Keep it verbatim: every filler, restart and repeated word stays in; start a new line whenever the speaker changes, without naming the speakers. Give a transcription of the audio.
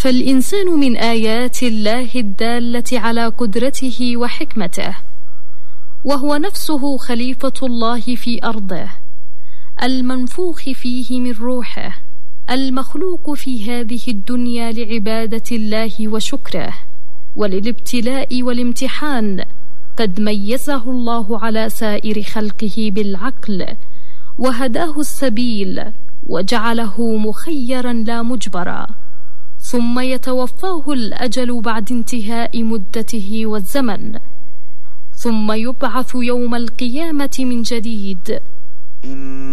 فالإنسان من آيات الله الدالة على قدرته وحكمته، وهو نفسه خليفة الله في أرضه، المنفوخ فيه من روحه، المخلوق في هذه الدنيا لعبادة الله وشكره وللابتلاء والامتحان. قد ميزه الله على سائر خلقه بالعقل، وهداه السبيل، وجعله مخيرا لا مجبرا، ثم يتوفاه الأجل بعد انتهاء مدته والزمن، ثم يبعث يوم القيامة من جديد.